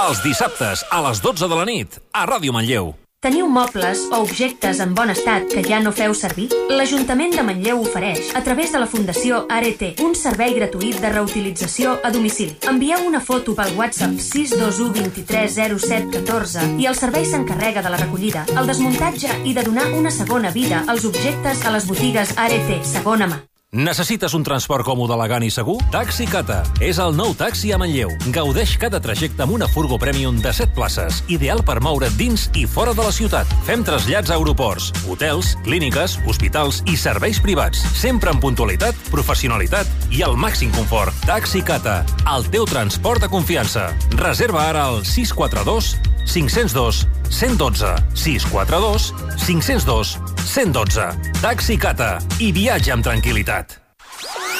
Els dissabtes, a les 12 de la nit, a Ràdio Manlleu. Teniu mobles o objectes en bon estat que ja no feu servir? L'Ajuntament de Manlleu ofereix, a través de la Fundació Arete, un servei gratuït de reutilització a domicili. Envieu una foto pel WhatsApp 621 23 07 14 i el servei s'encarrega de la recollida, el desmuntatge i de donar una segona vida als objectes a les botigues Arete, segona mà. Necessites un transport còmode, elegant i segur? Taxi Cata. És el nou taxi a Manlleu. Gaudeix cada trajecte amb una furgo Premium de 7 places, ideal per moure't dins i fora de la ciutat. Fem trasllats a aeroports, hotels, clíniques, hospitals i serveis privats. Sempre amb puntualitat, professionalitat i el màxim confort. Taxi Cata, el teu transport de confiança. Reserva ara al 642 502 112. 642 502 112. Taxi Cata i viatja amb tranquil·litat.